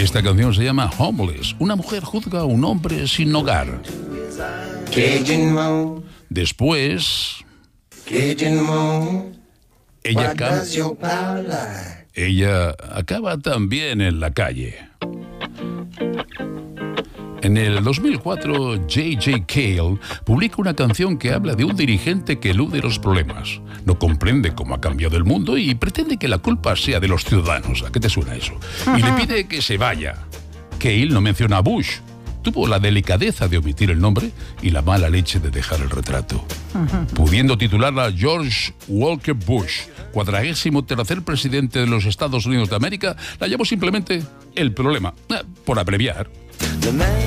Esta canción se llama Homeless. Una mujer juzga a un hombre sin hogar. Después, ella acaba también en la calle. En el 2004, J.J. Cale publica una canción que habla de un dirigente que elude los problemas, no comprende cómo ha cambiado el mundo y pretende que la culpa sea de los ciudadanos. ¿A qué te suena eso? Y le pide que se vaya. Cale no menciona a Bush. Tuvo la delicadeza de omitir el nombre y la mala leche de dejar el retrato. Pudiendo titularla George Walker Bush, 43º presidente de los Estados Unidos de América, la llamó simplemente El Problema, por abreviar.